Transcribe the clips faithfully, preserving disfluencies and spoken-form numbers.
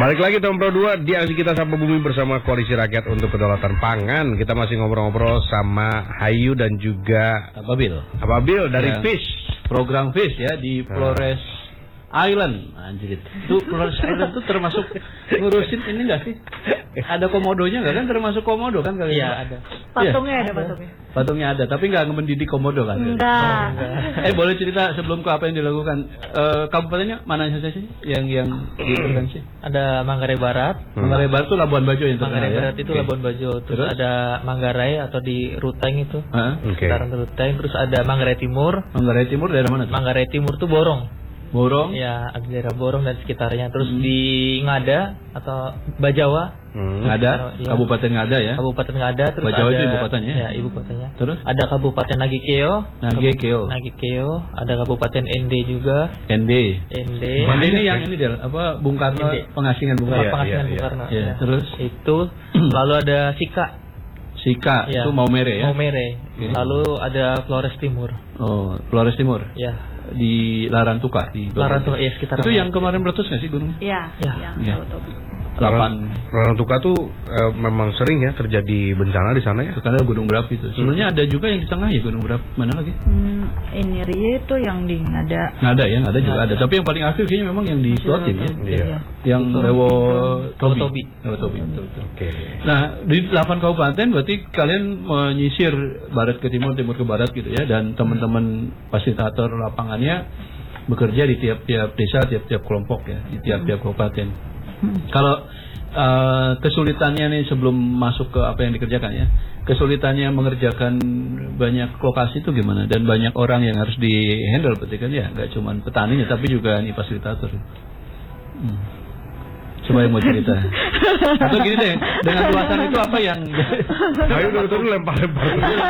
Balik lagi tahun Pro dua di aksi kita Sapa Bumi bersama Koalisi Rakyat untuk Kedaulatan Pangan. Kita masih ngobrol-ngobrol sama Hayu dan juga Ababil. Ababil dari ya, Fish. Program Fish ya di Flores Island. Anjir. Itu Flores Island tuh termasuk ngurusin ini enggak sih? Ada komodonya enggak kan? Termasuk komodo kan kali? Iya, ada. Patungnya ya? ada patungnya. Patungnya ada, tapi enggak mendidik komodo kan? Enggak. Eh boleh cerita sebelum ke apa yang dilakukan? Eh kabupatennya mana saja sih yang yang diintervensi? Ada Manggarai Barat. Hmm. Manggarai Barat itu Labuan Bajo yang Manggarai ya? Barat itu okay. Labuan Bajo. Terus, terus ada Manggarai atau di Ruteng itu. Heeh. Okay. Sekarang di Ruteng. Terus ada Manggarai Timur. Manggarai Timur daerah mana tuh? Manggarai Timur tuh Borong. Borong? Ya, daerah Borong dan sekitarnya. Terus hmm. di Ngada atau Bajawa. Hmm. Ngada, ya. Kabupaten Ngada ya. Kabupaten Ngada, terus Bajawa ada itu ibu kotanya. Ya, ibu kotanya. Terus ada Kabupaten Nagikeo, Nagikeo. Nagikeo, ada Kabupaten N D juga. N D. N D. N D ini yang ini dia apa Bung Karno, pengasingan Bung Karno. Ya, pengasingan ya, Bung ya. Karno. Ya, ya. Terus itu lalu ada Sika. Sika ya. Itu Maumere ya. Maumere. Okay. Lalu ada Flores Timur. Oh, Flores Timur. Ya. Di Larantuka di Larantuka ya sekitar. Itu yang kemarin meletus nggak sih gunung? Iya. Ya. Ya. Lapan Larantuka tuh eh, memang sering ya terjadi bencana di sana ya. Karena gunung berapi itu. Sebenarnya hmm. ada juga yang di tengah ya gunung berapi. Mana lagi? Hmm, ini Ria itu yang di Ngada. Ngada ya, Ngada juga ada. Tapi yang paling aktif kayaknya memang yang di Sulawesi ya. Iya. Yang Rewo Tobi. Tobi. Rewo Tobi. Oke. Okay. Nah, di delapan kabupaten berarti kalian menyisir barat ke timur, timur ke barat gitu ya, dan teman-teman fasilitator lapangannya bekerja di tiap-tiap desa, tiap-tiap kelompok ya, di tiap-tiap kabupaten. Hmm. Kalau uh, kesulitannya nih sebelum masuk ke apa yang dikerjakan ya, kesulitannya mengerjakan banyak lokasi itu gimana, dan banyak orang yang harus di handle berarti kan ya, nggak cuma petaninya tapi juga nih fasilitator. Hmm. Coba yang mau cerita. Atau gini deh, dengan luasan itu apa yang ayo dulu lempar-lempar.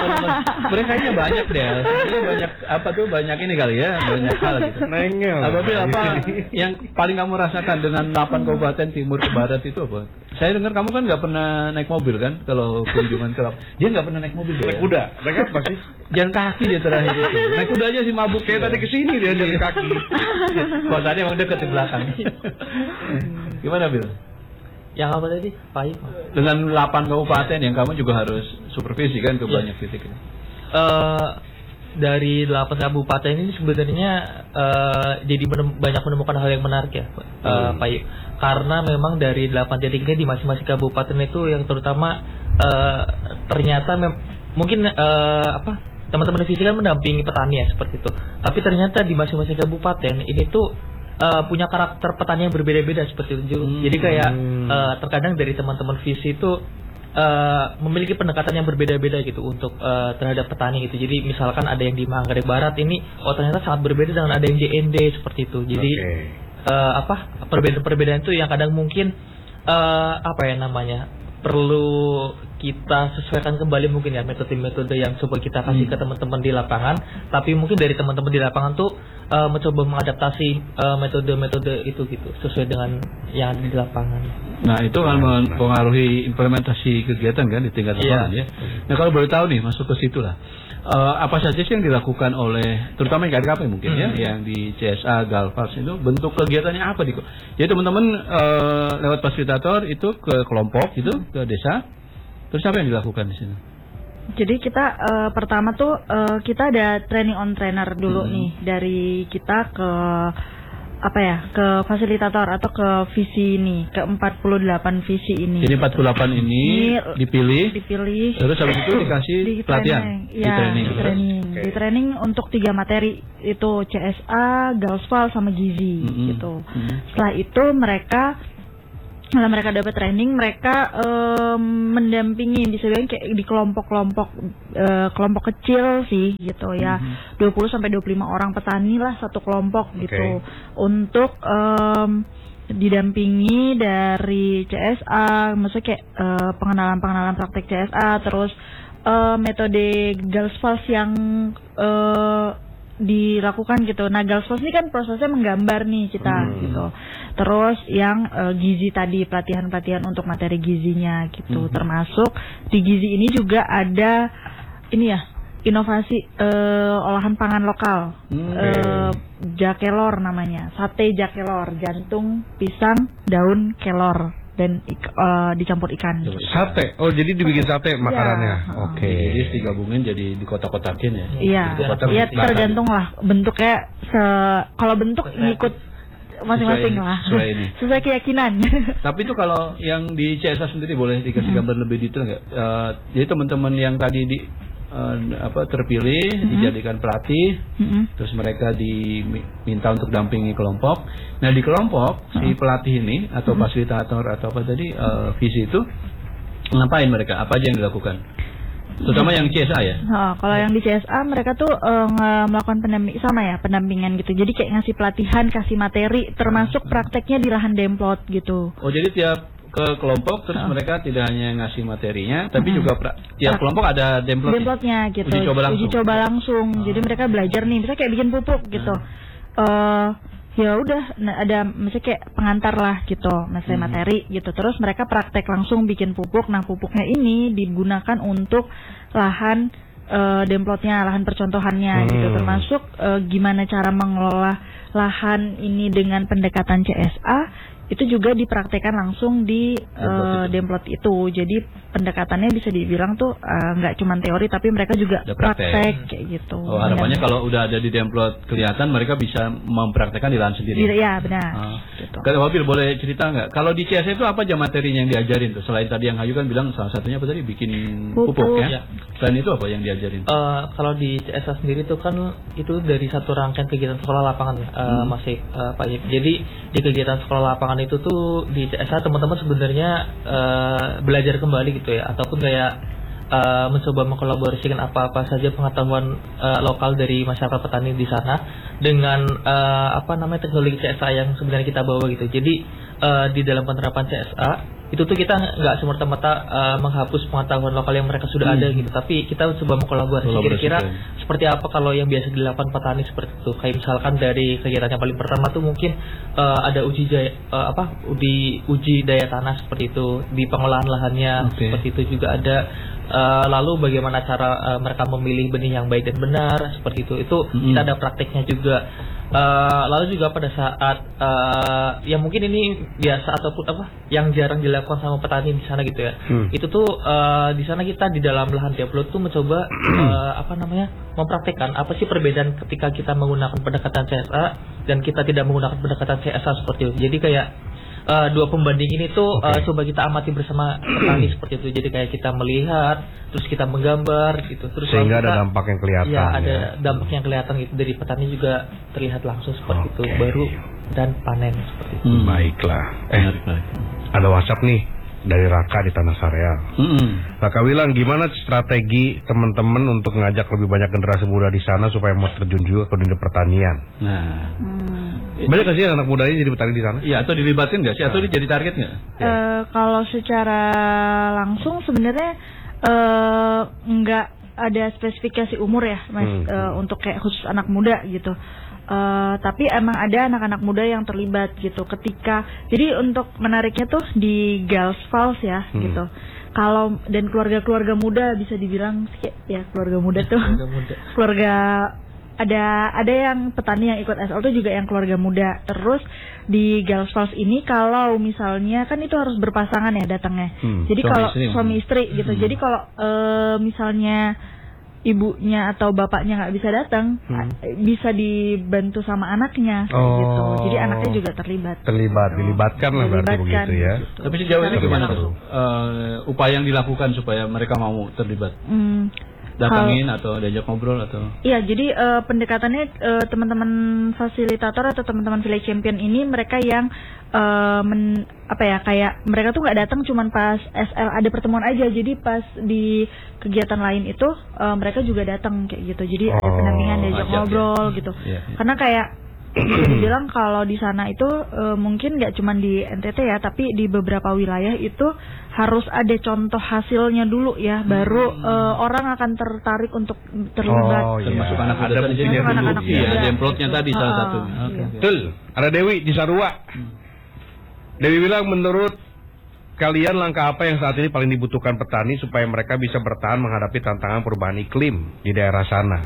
Mereka ini banyak deh. Ini banyak apa tuh, banyak ini kali ya, banyak hal gitu. Nengel. Ababil apa yang paling kamu rasakan dengan delapan kabupaten timur ke barat itu apa? Saya dengar kamu kan nggak pernah naik mobil kan kalau kunjungan ke Lampung. Dia nggak pernah naik mobil. Naik kuda. Naik apa sih? Jalan kaki dia terakhir itu. Naik kuda aja sih mabuk. Kayak tadi kesini dia jalan kaki. Kalau tadi emang deket di belakang. Gimana Bil? Yang apa tadi? Pahit. Dengan delapan kabupaten yang kamu juga harus supervisi kan ke banyak titik. Uh, dari delapan kabupaten ini sebenarnya uh, jadi menem, banyak menemukan hal yang menarik ya, uh, hmm. Pak Yu. Karena memang dari delapan titiknya di masing-masing kabupaten itu yang terutama uh, ternyata mem- mungkin uh, apa teman-teman visi kan mendampingi petani ya seperti itu. Tapi ternyata di masing-masing kabupaten ini tuh uh, punya karakter petani yang berbeda-beda seperti itu. Hmm. Jadi kayak uh, terkadang dari teman-teman visi itu Uh, memiliki pendekatan yang berbeda-beda gitu untuk uh, terhadap petani gitu. Jadi misalkan ada yang di Manggarai Barat ini, oh ternyata sangat berbeda dengan ada yang di N D seperti itu. Jadi okay. uh, apa perbedaan-perbedaan itu yang kadang mungkin uh, apa ya namanya perlu kita sesuaikan kembali mungkin ya metode-metode yang coba kita kasih hmm. ke teman-teman di lapangan. Tapi mungkin dari teman-teman di lapangan tuh uh, mencoba mengadaptasi uh, metode-metode itu gitu sesuai dengan yang ada di lapangan. Nah itu kan mempengaruhi implementasi kegiatan kan di tingkat lapangan ya. Nah kalau boleh tahu nih masuk ke situ lah, uh, apa saja sih yang dilakukan oleh terutama yang K D K P mungkin hmm. ya, yang di C S A, Galvas itu bentuk kegiatannya apa di? Jadi teman-teman uh, lewat fasilitator itu ke kelompok itu ke desa, terus apa yang dilakukan di sini? Jadi kita uh, pertama tuh uh, kita ada training on trainer dulu hmm. nih dari kita ke apa ya ke fasilitator atau ke visi ini ke empat puluh delapan visi ini. Jadi empat puluh delapan ini, ini dipilih, dipilih, terus habis itu dikasih di pelatihan, ya, di training, di training, okay. di training untuk tiga materi itu C S A, Galsval sama Gizi mm-hmm. gitu. Mm-hmm. Setelah itu mereka setelah mereka dapat training, mereka um, mendampingi bisa bilang kayak di kelompok-kelompok uh, kelompok kecil sih gitu ya, mm-hmm. dua puluh sampai dua puluh lima orang petani lah satu kelompok okay. gitu untuk um, didampingi dari C S A, maksudnya kayak uh, pengenalan-pengenalan praktek C S A, terus uh, metode Galsval yang uh, dilakukan gitu. Nah, Galsval ini kan prosesnya menggambar nih kita hmm. gitu. Terus yang uh, gizi tadi, pelatihan-pelatihan untuk materi gizinya gitu. Hmm. Termasuk di gizi ini juga ada ini ya, inovasi uh, olahan pangan lokal, Hmm. uh, jakelor namanya, sate jakelor, jantung, pisang, daun kelor dan ik- uh, dicampur ikan. Sate. Oh, jadi dibikin sate makanannya. Ya. Oke. Jadi digabungin jadi di kotak-kotakin ya. Iya, Kotak- ya kotak- tergantung lah bentuknya. Se kalau bentuk ngikut masing-masing Sesuai- lah, sesuai ini. sesuai keyakinan. Tapi itu kalau yang di C S A sendiri boleh dikasih gambar lebih detail nggak? Eh, jadi teman-teman yang tadi di eh, apa terpilih dijadikan pelatih, Mm-mm. terus mereka diminta untuk dampingi kelompok. Nah di kelompok si pelatih ini atau fasilitator atau apa tadi eh, visi itu ngapain mereka? Apa aja yang dilakukan? Terutama yang C S A ya. Nah, kalau yang di C S A mereka tuh eh, nge- melakukan pendamping sama ya, pendampingan gitu. Jadi kayak ngasih pelatihan, kasih materi, termasuk prakteknya di lahan demplot gitu. Oh jadi tiap ke kelompok terus mereka tidak hanya ngasih materinya, tapi Hmm. juga pra- tiap Pra- kelompok ada demplot. Demplotnya gitu. Uji coba langsung. Uji coba langsung. Jadi mereka belajar nih, misalnya kayak bikin pupuk gitu. Eh ya udah nah, ada misalnya kayak pengantar lah gitu, misalnya materi gitu. Terus mereka praktek langsung bikin pupuk. Nah, pupuknya ini digunakan untuk lahan eh, demplotnya, lahan percontohannya gitu. Hmm. Termasuk eh, gimana cara mengelola lahan ini dengan pendekatan C S A. Itu juga dipraktekkan langsung di Demplot eh, demplot itu. Jadi pendekatannya bisa dibilang tuh eh, nggak cuma teori tapi mereka juga Ada praktek. praktek kayak gitu. Oh harapannya Benar. kalau udah ada di demplot kelihatan mereka bisa mempraktekkan di lahan sendiri. Iya, ya, benar. Ah. Gitu. Kalau Wabil boleh cerita nggak? Kalau di C S A itu apa aja materinya yang diajarin tuh? Selain tadi yang Hayu kan bilang salah satunya apa tadi bikin pupuk, Pupuk. ya. Selain itu apa yang diajarin? Eh, kalau di C S A sendiri tuh kan itu dari satu rangkaian kegiatan sekolah lapangan ya, eh, masih eh, Pak Yip. Jadi di kegiatan sekolah lapangan itu tuh di C S A teman-teman sebenarnya eh, belajar kembali gitu ya, ataupun kayak eh, mencoba mengkolaborasikan apa-apa saja pengetahuan eh, lokal dari masyarakat petani di sana dengan eh, apa namanya teknologi C S A yang sebenarnya kita bawa gitu. Jadi eh, di dalam penerapan C S A itu tuh kita nggak semerta-merta uh, menghapus pengetahuan lokal yang mereka sudah Hmm. ada gitu, tapi kita coba mengkolaborasi Kolaborasi, kira-kira kan. seperti apa kalau yang biasa dilakukan petani seperti itu. Kayak misalkan dari kegiatan yang paling pertama tuh mungkin uh, ada uji daya, uh, apa di uji daya tanah seperti itu, di pengolahan lahannya Oke. seperti itu juga ada. Uh, lalu bagaimana cara uh, mereka memilih benih yang baik dan benar seperti itu. Itu Hmm. kita ada prakteknya juga. Uh, lalu juga pada saat uh, yang mungkin ini biasa ataupun apa yang jarang dilakukan sama petani di sana gitu ya. Hmm. Itu tuh uh, di sana kita di dalam lahan demplot tuh mencoba uh, apa namanya mempraktekkan apa sih perbedaan ketika kita menggunakan pendekatan C S A dan kita tidak menggunakan pendekatan C S A seperti itu. Jadi kayak uh, dua pembanding ini tuh uh, coba kita amati bersama petani seperti itu. Jadi kayak kita melihat, terus kita menggambar gitu. Terus Sehingga lalu ada kita- dampak yang kelihatan. Iya, ada ya. dampak yang kelihatan gitu dari petani juga terlihat langsung seperti itu, Oke. baru dan panen seperti itu. Hmm. Baiklah. Eh, Menarik, menarik. ada WhatsApp nih dari Raka di Tanah Sareal. Hmm. Raka bilang gimana strategi teman-teman untuk ngajak lebih banyak generasi muda di sana supaya mau terjun juga ke dunia pertanian. Nah, Hmm. Banyak gak sih anak mudanya jadi petani di sana? iya atau dilibatin nggak sih? Atau dia jadi target nggak? Eh, kalau secara langsung sebenarnya eh, nggak ada spesifikasi umur ya, Mas, Hmm. eh, untuk kayak khusus anak muda gitu. Eh, tapi emang ada anak-anak muda yang terlibat gitu. Ketika jadi untuk menariknya tuh di Girls Falls ya Hmm. gitu. Kalau dan keluarga-keluarga muda bisa dibilang kayak ya keluarga muda tuh Keluarga muda. keluarga ada ada yang petani yang ikut S L itu juga yang keluarga muda. Terus di Girls Falls ini kalau misalnya kan itu harus berpasangan ya datangnya. Hmm, Jadi suami kalau istri. suami istri gitu. Hmm. Jadi kalau eh, misalnya ibunya atau bapaknya nggak bisa datang, Hmm. eh, bisa dibantu sama anaknya kayak Oh. gitu. Jadi anaknya juga terlibat. Terlibat, dilibatkan lah berarti Dilibatkan, begitu ya. gitu. Tapi sejauh ini Secara gimana tidak tuh? Eh, upaya yang dilakukan supaya mereka mau terlibat? Hmm. Datangin atau diajak ngobrol atau? Iya, jadi eh, pendekatannya eh, teman-teman fasilitator atau teman-teman village champion ini mereka yang eh, men, apa ya kayak mereka tuh nggak datang cuman pas S L ada pertemuan aja, jadi pas di kegiatan lain itu eh, mereka juga datang kayak gitu. Jadi ada Oh, pendampingan diajak ajak ya. ngobrol gitu. Iya, iya. Karena kayak bisa dibilang kalau di sana itu eh, mungkin nggak cuman di N T T ya, tapi di beberapa wilayah itu harus ada contoh hasilnya dulu ya, baru eh, orang akan tertarik untuk terlibat. Oh, iya. Termasuk anak muda Ada tadi buktinya jadi dulu. anak-anak Iya, muda. demplotnya tadi salah Ah, satu. iya. Oke. Betul. Ada Dewi di Sarua. Dewi bilang menurut kalian langkah apa yang saat ini paling dibutuhkan petani supaya mereka bisa bertahan menghadapi tantangan perubahan iklim di daerah sana?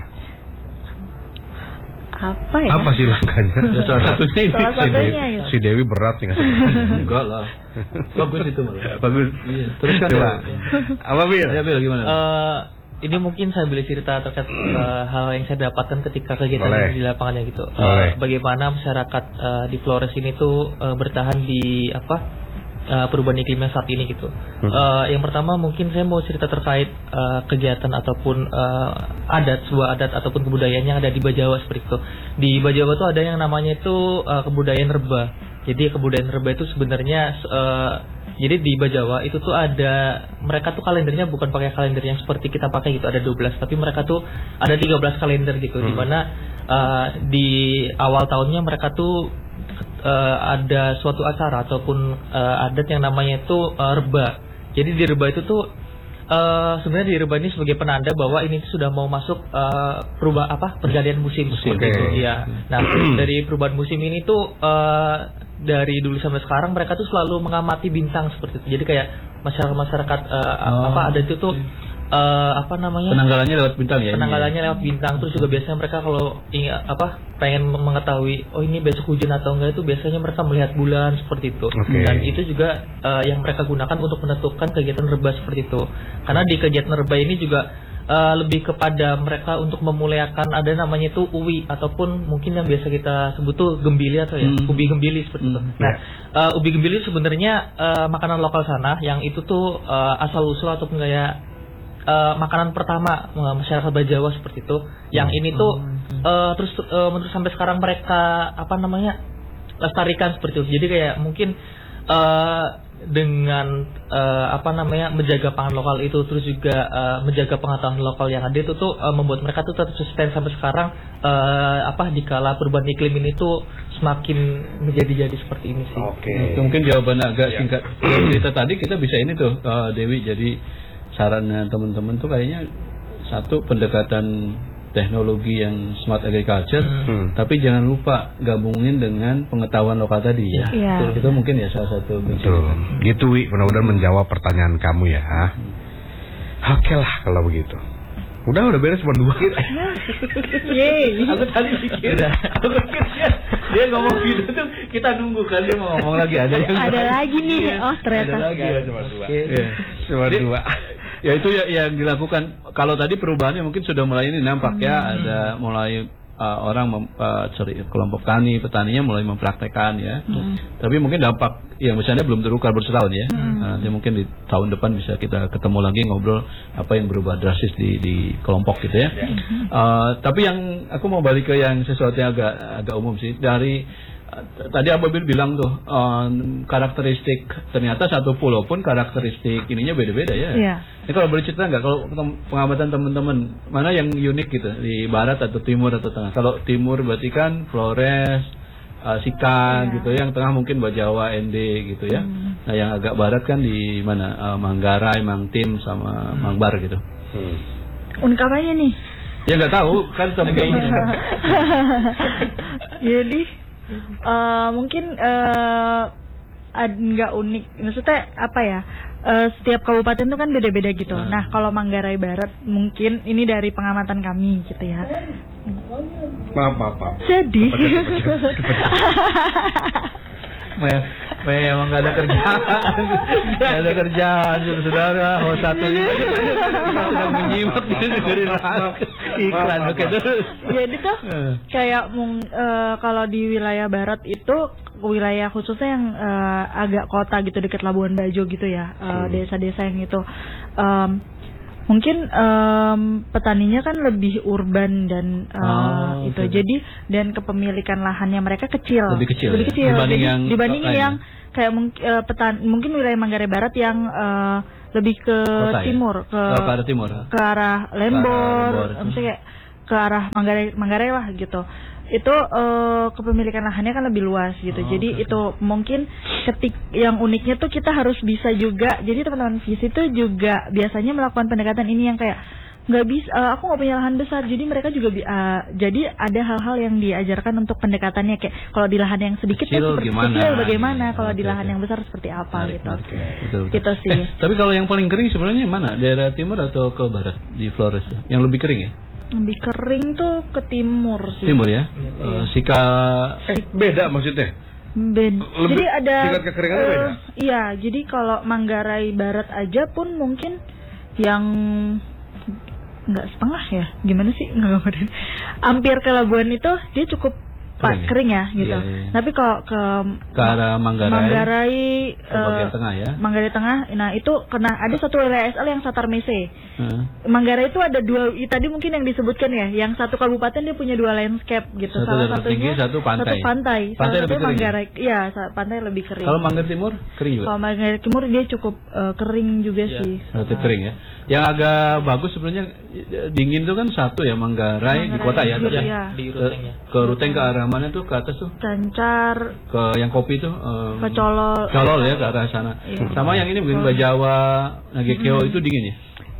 Apa ya? Apa sih langkahnya? Ya, salah satunya ini. Salah Si satunya Dewi. ya. Si Dewi berat sih ngasih. Enggak lah. Bagus itu malah. Bagus. Iya. Terus kan Coba. Apa Bil? Ya, Bil, gimana? Eh, ini mungkin saya boleh cerita terkait eh, hal yang saya dapatkan ketika kegiatan Boleh. di lapangannya gitu. Eh, Boleh. bagaimana masyarakat eh, di Flores ini tuh eh, bertahan di apa eh, perubahan iklimnya saat ini gitu. Eh, yang pertama mungkin saya mau cerita terkait eh, kegiatan ataupun eh, adat, sebuah adat ataupun kebudayaan yang ada di Bajawa seperti itu. Di Bajawa tuh ada yang namanya itu eh, kebudayaan reba. Jadi kebudayaan reba itu sebenarnya eh, jadi di Bajawa itu tuh ada, mereka tuh kalendernya bukan pakai kalender yang seperti kita pakai gitu, ada dua belas, tapi mereka tuh ada tiga belas kalender gitu, Hmm. di mana uh, di awal tahunnya mereka tuh uh, ada suatu acara ataupun uh, adat yang namanya itu uh, reba. Jadi di reba itu tuh uh, sebenarnya di reba ini sebagai penanda bahwa ini sudah mau masuk uh, perubah apa pergantian musim. Musim, seperti itu. oke. Iya. Nah dari perubahan musim ini tuh uh, dari dulu sampai sekarang mereka tuh selalu mengamati bintang seperti itu. Jadi kayak masyarakat-masyarakat uh, Oh, apa ada itu tuh uh, apa namanya? Penanggalannya lewat bintang ya? Penanggalannya lewat bintang. Terus juga biasanya mereka kalau ingin apa pengen mengetahui oh ini besok hujan atau enggak itu biasanya mereka melihat bulan seperti itu. Oke. Dan itu juga uh, yang mereka gunakan untuk menentukan kegiatan reba seperti itu. Karena di kegiatan reba ini juga Uh, lebih kepada mereka untuk memuliakan ada namanya itu uwi ataupun mungkin yang biasa kita sebut tuh gembili atau ya Hmm. ubi gembili seperti itu. Hmm. Nah, uh, ubi gembili sebenarnya uh, makanan lokal sana yang itu tuh uh, asal usul ataupun kayak uh, makanan pertama uh, masyarakat Bajawa seperti itu. Yang ini tuh uh, terus uh, menurut sampai sekarang mereka apa namanya lestarikan seperti itu. Jadi kayak mungkin uh, dengan uh, apa namanya menjaga pangan lokal itu terus juga uh, menjaga pengetahuan lokal yang ada itu tuh uh, membuat mereka tuh tetap sustain sampai sekarang uh, apa dikala perubahan iklim ini tuh semakin menjadi-jadi seperti ini sih. Oke. Itu mungkin jawaban agak Ya. singkat. Dari cerita tadi kita bisa ini tuh uh, Dewi, jadi sarannya teman-teman tuh kayaknya satu pendekatan teknologi yang smart agriculture, Hmm. tapi jangan lupa gabungin dengan pengetahuan lokal tadi ya. Iya. Itu mungkin ya salah satu Betul. Gitu Wi, mudah-mudahan menjawab pertanyaan kamu ya. Oke lah kalau begitu. Udah udah beres berdua. Yeay. Aku tadi pikir, aku pikir dia, dia ngomong gitu tuh kita nunggu kan dia mau ngomong lagi ada yang Ada lagi nih. Oh ternyata. Ada lagi ya, cuma dua. Iya, cuma Jadi, dua. Ya itu ya yang dilakukan. Kalau tadi perubahannya mungkin sudah mulai ini nampak ya, ada mulai uh, orang mem, uh, ceri, kelompok tani petaninya mulai mempraktekkan ya. Tapi mungkin dampak yang misalnya belum terukar bersetahun ya. Nah, nanti mungkin di tahun depan bisa kita ketemu lagi ngobrol apa yang berubah drastis di di kelompok gitu ya. Uh, tapi yang aku mau balik ke yang sesuatu yang agak agak umum sih dari tadi Ababil bilang tuh um, karakteristik ternyata satu pulau pun karakteristik ininya beda-beda ya. Iya. Ini kalau boleh cerita nggak kalau tem- pengamatan teman-teman mana yang unik gitu di barat atau timur atau tengah? Kalau timur berarti kan Flores, uh, Sikan Iya. gitu, yang tengah mungkin Bajawa, N D gitu ya. Nah yang agak barat kan di mana? Uh, Manggarai, Mangtim sama Mangbar gitu. Hmm. Unik apanya nih? Ya nggak tahu kan teman-teman. Jadi eh, mungkin eh, ad- nggak unik, maksudnya apa ya? Eh, setiap kabupaten itu kan beda-beda gitu. Hmm. Nah kalau Manggarai Barat mungkin ini dari pengamatan kami gitu ya. Maaf, maaf, maaf. Jadi Me- memang nggak ada kerjaan, nggak ada kerjaan, saudara. Oh satu ini sedang menyimak dengerin iklan. Oke terus. jadi tuh kayak mung- eh, kalau di wilayah barat itu wilayah khususnya yang eh, agak kota gitu dekat Labuan Bajo gitu ya, eh, desa-desa yang itu em, mungkin em, petaninya kan lebih urban dan eh, Oh, itu oke. jadi dan kepemilikan lahannya mereka kecil Lebih kecil lebih ya? kecil Dibanding Jadi yang dibandingin lain yang ya? kayak mung- eh, petan mungkin wilayah Manggarai Barat yang eh, lebih ke Kota ya? timur ke Oh, ke arah timur. ke arah Lembor, Lembor. maksudnya kayak ke arah Manggarai Manggarai lah gitu. Itu eh, kepemilikan lahannya kan lebih luas gitu. Oh, jadi oke, itu mungkin ketik yang uniknya tuh kita harus bisa juga. Jadi teman-teman visi itu juga biasanya melakukan pendekatan ini yang kayak nggak bisa, uh, aku nggak punya lahan besar, jadi mereka juga bi- uh, jadi ada hal-hal yang diajarkan untuk pendekatannya, kayak kalau di lahan yang sedikit Kecil tuh seperti gimana? kecil bagaimana, Iya, kalau oke, di lahan oke. yang besar seperti apa Menarik, gitu. menarik, ya. Betul, betul. Gitu sih. Eh, tapi kalau yang paling kering sebenarnya mana? Daerah timur atau ke barat di Flores? Yang lebih kering ya? Lebih kering tuh ke timur sih. Timur ya? Eh, Sika Eh, beda maksudnya. Bed- Lebih- jadi ada tingkat kekeringannya eh, beda? Iya, jadi kalau Manggarai Barat aja pun mungkin yang nggak setengah ya, gimana sih nggak ngerti. Hampir ke Labuan itu dia cukup pak Kering ya? kering ya gitu. Iya, iya. Tapi kalau ke ke arah Manggarai, Manggarai ke bagian eh, tengah ya? Manggarai Tengah, nah itu kena ada satu W S L yang Satar Mese. Heeh. Manggarai itu ada dua, i- tadi mungkin yang disebutkan ya, yang satu kabupaten dia punya dua landscape gitu. Satu Salah daerah satunya tinggi, satu pantai. Satu pantai. Pantai Salah lebih satunya kering ya? Manggarai. Iya, sa- pantai lebih kering. Kalau Manggarai Timur kering juga? Kalau Manggarai Timur dia cukup eh, kering juga Iya. sih. Relatif kering ya. Yang agak bagus sebenarnya eh, dingin tuh kan satu ya Manggarai di Manggarai, kota ya. iya. Terus Iya. Di ke, Rutengnya. ke Ruteng ke arah mana tuh ke atas tuh? Cancar, Ke yang kopi tuh em, ke Colol. Colol ya ke arah sana. Iya. Sama yang ini mungkin Bajawa, Nagekeo itu dingin ya?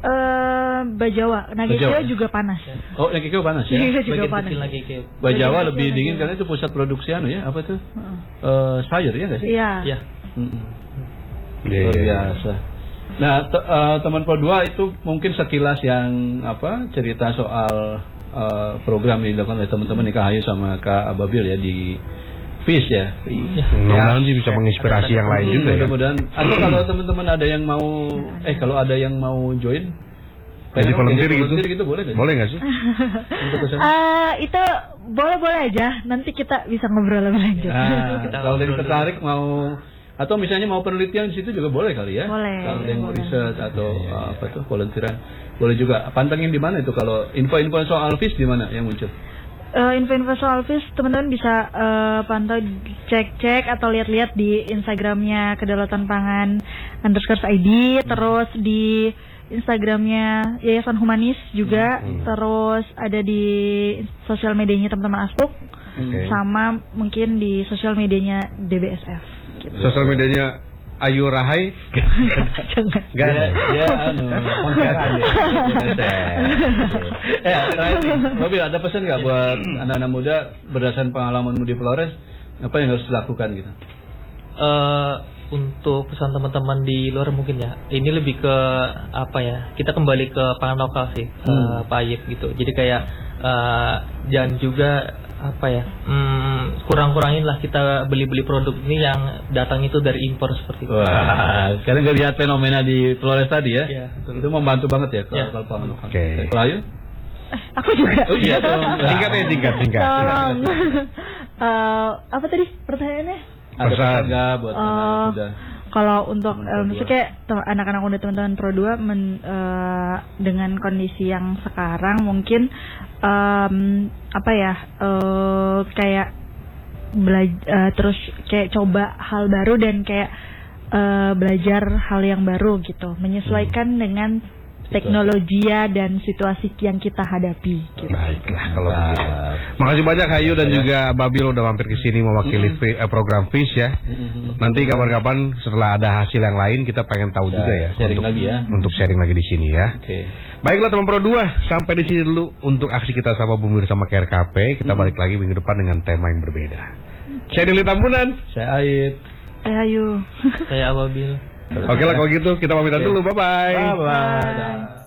Eh, Bajawa, Nagekeo Bajawa. juga panas. Oh, Nagekeo panas ya? Iya, juga Bagian panas. kecil lagi kayak. Bajawa Bajawa lebih kecil dingin lagi. karena itu pusat produksi anu ya, apa tuh? Heeh. Eh, sayur ya nggak sih? Iya. Ya. Mm-mm. Iya, Luar iya, iya. biasa. Nah, te- eh, teman Pro dua itu mungkin sekilas yang apa cerita soal eh, program yang dilakukan oleh teman-teman di K H Y sama Kak Ababil ya di F I S ya. Mudah-mudahan sih bisa menginspirasi yang lain Hmm, juga ya. mudah-mudahan. Atau kalau teman-teman ada yang mau, eh kalau ada yang mau join, Jadi volunteer gitu? volunteer gitu boleh nggak? Boleh nggak sih? Untuk kesana? Eh, itu boleh-boleh aja. Nanti kita bisa ngobrol lebih lanjut. Nah, Kita kalau ada yang ngobrol tertarik mau atau misalnya mau penelitian di situ juga boleh kali ya. Boleh, Kalau ada yang mau boleh. riset atau uh, apa tuh volunteeran boleh juga. Pantengin di mana itu kalau info-info soal F I S di mana yang muncul? Eh, info-info soal F I S teman-teman bisa eh, pantau, cek-cek atau lihat-lihat di Instagramnya Kedaulatan Pangan underscore I D, terus di Instagramnya Yayasan Humanis juga, terus ada di sosial medianya teman-teman Aspuk, Oke. sama mungkin di sosial medianya D B S F. Gitu. Sosial medianya Ayu Rahai. Jangan. Gak ada. Dia anu konseran dia. Eh, terakhir nih, Mobil ada pesan nggak buat anak-anak muda berdasarkan pengalamanmu di Flores, apa yang harus dilakukan gitu? Eh, untuk pesan teman-teman di luar mungkin ya, ini lebih ke apa ya, kita kembali ke pangan lokal sih, Hmm. eh, Pak Ayib gitu. Jadi kayak eh, jangan juga apa ya, hmm, kurang-kurangin lah kita beli-beli produk ini yang datang itu dari impor seperti itu. Wah, sekarang gue lihat fenomena di Flores tadi ya, Iya, betul. itu membantu banget ya kalau Iya. kalau pangan lokal. Oke. Kalau Ayu? Aku juga. Oh iya dong. Singkat ya, singkat, singkat. Tolong. Eh, apa tadi pertanyaannya? Ada Pesan. pesan nggak buat Oh, anak muda? kalau untuk Teman eh, Pro maksudnya kayak te- anak-anak muda teman-teman Pro dua men- eh, dengan kondisi yang sekarang mungkin em, apa ya eh, kayak belajar terus kayak coba hal baru dan kayak eh, belajar hal yang baru gitu, menyesuaikan dengan teknologi dan situasi yang kita hadapi gitu. Baiklah kalau begitu. Makasih banyak Hayu dan juga Babil udah mampir ke sini mewakili fi- eh, program F I S ya. Nanti kapan-kapan setelah ada hasil yang lain kita pengen tahu juga ya. sharing untuk, lagi ya. Untuk sharing lagi di sini ya. Oke. Baiklah teman Pro dua, sampai di sini dulu untuk aksi kita sama Bumi bersama K R K P. Kita balik lagi minggu depan dengan tema yang berbeda. Saya Dili Tambunan. Saya Aib. Eh, ayo. Saya Ababil. Oke lah kalau gitu kita pamitan dulu. Bye bye. Bye bye.